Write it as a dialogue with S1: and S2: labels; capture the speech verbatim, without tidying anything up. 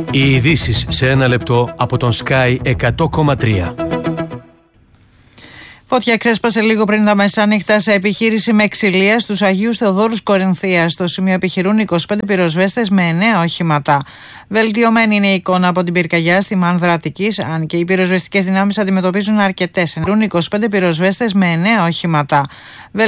S1: Οι ειδήσεις σε ένα λεπτό από τον Sky εκατό κόμμα τρία.
S2: Φώτια ξέσπασε λίγο πριν τα μεσάνυχτα σε επιχείρηση με ξυλία στους Αγίους Θεοδόρους Κορινθίας. Στο σημείο επιχειρούν είκοσι πέντε πυροσβέστες με εννέα οχήματα. Βελτιωμένη είναι η εικόνα από την πυρκαγιά στη Μάνδρα Αττικής, αν και οι πυροσβεστικές δυνάμεις αντιμετωπίζουν αρκετές. Επιχειρούν είκοσι πέντε πυροσβέστες με εννέα οχήματα.